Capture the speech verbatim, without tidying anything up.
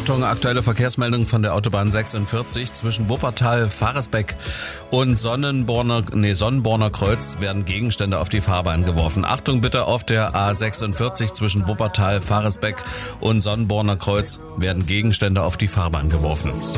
Achtung, aktuelle Verkehrsmeldung von der Autobahn sechsundvierzig zwischen Wuppertal, Varesbeck und Sonnenborner, nee, Sonnenborner Kreuz werden Gegenstände auf die Fahrbahn geworfen. Achtung bitte, auf der A sechsundvierzig zwischen Wuppertal, Varesbeck und Sonnenborner Kreuz werden Gegenstände auf die Fahrbahn geworfen.